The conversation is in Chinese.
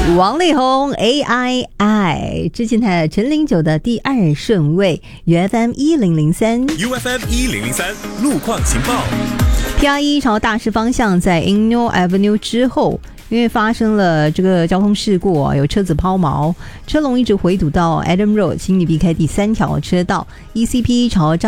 王力宏 AII 之前台陈零九的第2顺位 UFM 1003 UFM 1003路况情报。 PR1 朝大师方向在 Inno Avenue 之后，因为发生了这个交通事故有车子抛锚，车龙一直回堵到 Adam Road， 请你避开第3条车道。ECP 朝